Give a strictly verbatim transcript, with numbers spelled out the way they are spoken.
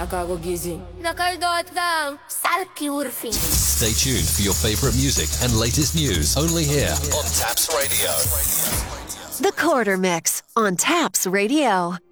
Nakakagising. Nakaldot lang. Salky urfing. Stay tuned for your favorite music and latest news only here on Taps Radio. The Quarter Mix on Taps Radio.